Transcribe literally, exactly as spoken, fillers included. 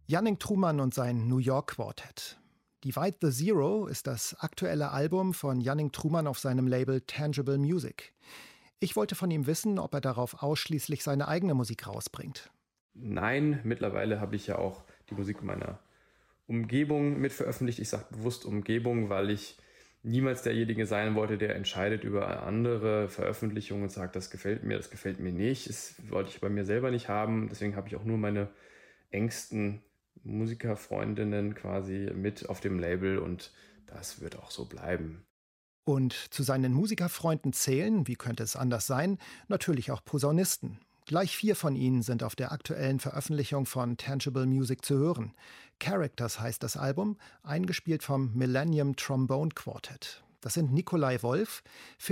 Jannik Truman und sein New York Quartet. Divide the Zero ist das aktuelle Album von Jannik Truman auf seinem Label Tangible Music. Ich wollte von ihm wissen, ob er darauf ausschließlich seine eigene Musik rausbringt. Nein, mittlerweile habe ich ja auch die Musik meiner Umgebung mit veröffentlicht. Ich sage bewusst Umgebung, weil ich niemals derjenige sein wollte, der entscheidet über andere Veröffentlichungen und sagt, das gefällt mir, das gefällt mir nicht. Das wollte ich bei mir selber nicht haben. Deswegen habe ich auch nur meine engsten Musikerfreundinnen quasi mit auf dem Label und das wird auch so bleiben. Und zu seinen Musikerfreunden zählen, wie könnte es anders sein, natürlich auch Posaunisten. Gleich vier von ihnen sind auf der aktuellen Veröffentlichung von Tangible Music zu hören. Characters heißt das Album, eingespielt vom Millennium Trombone Quartet. Das sind Nikolai Wolf,